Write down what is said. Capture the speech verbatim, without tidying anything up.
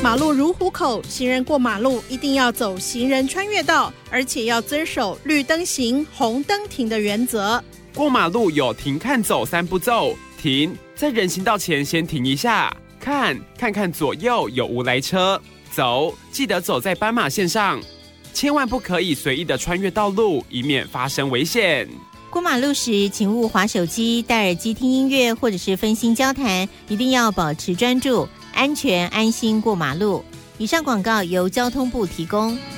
马路如虎口，行人过马路一定要走行人穿越道，而且要遵守绿灯行、红灯停的原则。 过马路有停看走三步骤，停，在人行道前先停一下，看，看看左右有无来车，走，记得走在斑马线上，千万不可以随意的穿越道路，以免发生危险。 过马路时，请勿滑手机、戴耳机听音乐或者是分心交谈，一定要保持专注，安全安心过马路。以上广告由交通部提供。